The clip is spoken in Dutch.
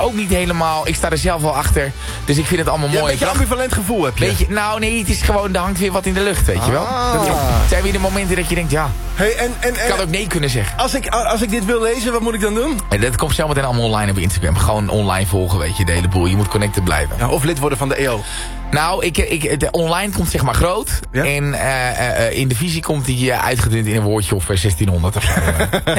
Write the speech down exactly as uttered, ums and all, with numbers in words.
ook niet helemaal... Ik sta er zelf wel achter. Dus ik vind het allemaal ja, mooi. Een beetje een ambivalent gevoel heb je. Weet je. Nou nee, het is gewoon... Er hangt weer wat in de lucht, weet je wel. Ah. Dat zijn weer de momenten dat je denkt, ja... Hey, en, en, en, ik had ook nee kunnen zeggen. Als ik, als ik dit wil lezen, wat moet ik dan doen? En dat komt zometeen allemaal online op Instagram. Gewoon online volgen, weet je, de hele boel. Je moet connected blijven. Ja, of lid worden van de E O. Nou, ik, ik, de online komt zeg maar groot. Ja? En uh, uh, in de visie komt die uh, uitgedund in een woordje of zestienhonderd of zo. Nee,